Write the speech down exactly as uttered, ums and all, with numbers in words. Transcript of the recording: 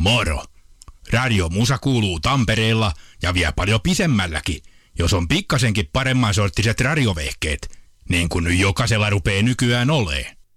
Moro! Radio Musa kuuluu Tampereella ja vie paljon pisemmälläkin, jos on pikkasenkin paremman sorttiset radiovehkeet, niin kuin nyt jokaisella rupee nykyään olee.